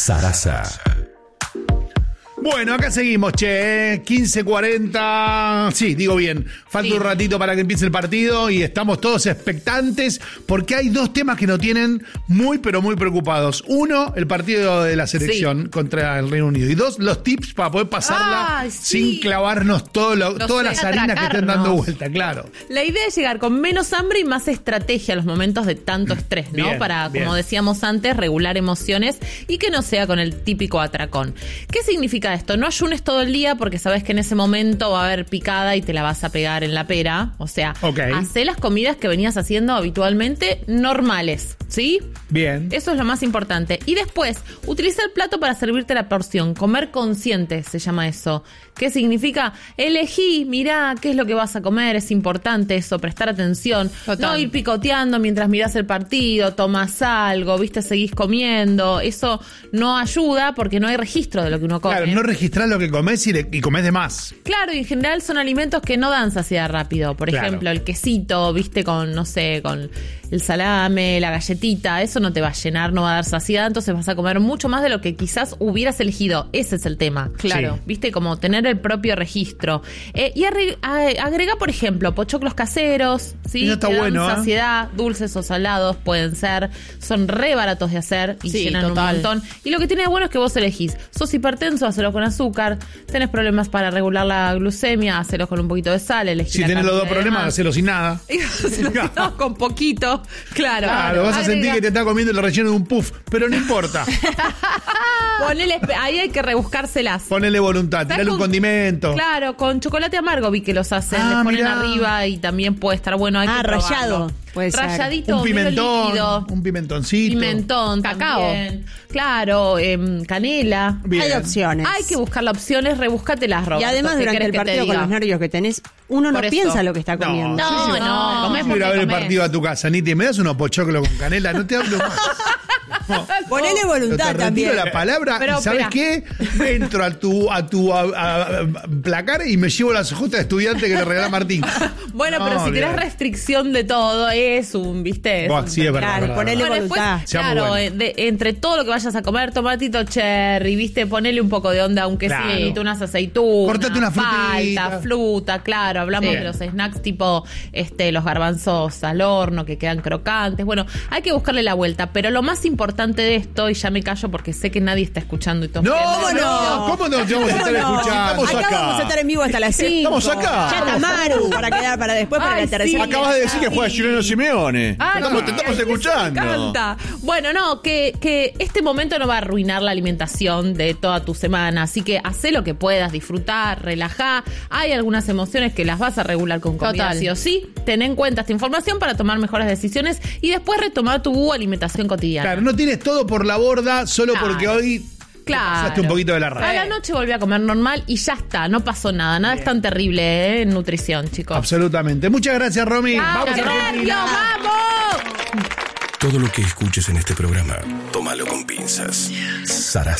Sarasa. Bueno, acá seguimos, 15:40. Sí, digo bien. Falta un ratito para que empiece el partido y estamos todos expectantes porque hay dos temas que nos tienen muy, pero muy preocupados. Uno, el partido de la selección contra el Reino Unido. Y dos, los tips para poder pasarla sin clavarnos todas las harinas que estén dando vuelta, claro. La idea es llegar con menos hambre y más estrategia a los momentos de tanto estrés, ¿no? Bien, para, bien. como decíamos antes, regular emociones y que no sea con el típico atracón. ¿Qué significa esto? No ayunes todo el día porque sabes que en ese momento va a haber picada y te la vas a pegar en la pera. O sea, hacé las comidas que venías haciendo habitualmente normales, ¿sí? Bien. Eso es lo más importante. Y después, utiliza el plato para servirte la porción. Comer consciente se llama eso. ¿Qué significa? Elegí, mirá qué es lo que vas a comer. Es importante eso, prestar atención. Total. No ir picoteando mientras mirás el partido, tomás algo, viste, seguís comiendo. Eso no ayuda porque no hay registro de lo que uno come. Claro, no registrás lo que comés y comés de más. Claro, y en general son alimentos que no dan saciedad rápido. Por ejemplo, el quesito, viste, con, no sé, con el salame, la galletita, eso no te va a llenar, no va a dar saciedad, entonces vas a comer mucho más de lo que quizás hubieras elegido. Ese es el tema. Claro. Sí. Viste, como tener el propio registro. Y agrega, por ejemplo, pochoclos caseros, ¿sí? Eso está Que dan bueno, saciedad, dulces o salados pueden ser. Son re baratos de hacer y llenan un montón. Y lo que tiene de bueno es que vos elegís. Sos hipertenso, hacelo con azúcar. Tenés problemas para regular la glucemia, hacelo con un poquito de sal. Elegí Si la tenés los dos cantidad de problemas, demás. hacelo sin nada. No, con poquito, claro. Claro, vas a sentir que te está comiendo el relleno de un puff, pero no importa. Ahí hay que rebuscárselas. Ponele voluntad, tirale un condimento. Claro, con chocolate amargo vi que los hacen, les ponen mirá. arriba y también puede estar bueno. Hay que probarlo. Rallado. Puede ser. Ralladito, Un medio líquido. pimentón, un pimentoncito. Pimentón, Cacao. también. Claro, canela. Bien. Hay opciones. Hay que buscar las opciones, rebúscatelas, Roberto. Y además ¿qué durante querés el que te partido con diga? los nervios que tenés, uno no Por eso. piensa lo que está comiendo. No, comés Yo quiero ir a porque ver el comés. partido a tu casa, Niti. ¿Me das unos pochoclos con canela? No te hablo más. No. Ponele voluntad Te retiro también. la palabra. Pero, ¿Y sabes espera. qué? Entro a tu placar y me llevo las hojas de estudiante que le regala Martín. Bueno, pero si tenés restricción de todo, es un, ¿viste? Buah, sí, es verdad, Claro, verdad, ponele verdad. Después, voluntad. Sea muy claro, bueno. entre todo lo que vayas a comer, tomatito cherry, ¿viste? Ponele un poco de onda, un quesito, Claro. unas aceitunas. Cortate una frutita. Palta, fruta, claro. Hablamos Sí. de los snacks tipo los garbanzos al horno, que quedan crocantes. Bueno, hay que buscarle la vuelta. Pero lo más importante de esto, y ya me callo porque sé que nadie está escuchando y todos No, quieren- ¿cómo no te vamos a estar escuchando? Estamos Acá acá. vamos a estar en vivo hasta las 5. Estamos acá. Ya está Maru para quedar para después, para Ay, la tercera. sí. Acabas de decir que juega Juliano Simeone. Ah, te estamos escuchando. Me encanta. Bueno, no, que este momento no va a arruinar la alimentación de toda tu semana, así que hacé lo que puedas, disfrutar, relajá. Hay algunas emociones que las vas a regular con comida, Total. sí o sí. Ten en cuenta esta información para tomar mejores decisiones y después retomar tu alimentación cotidiana. Claro, no tienes todo por la borda solo Claro. porque hoy Claro. pasaste un poquito de la A raya. la noche volví a comer normal y ya está, no pasó nada. Nada es tan terrible en nutrición, chicos. Absolutamente. Muchas gracias, Romy. Vamos a ¡Nervios, Argentina. vamos! Todo lo que escuches en este programa, tómalo con pinzas. Sarasa.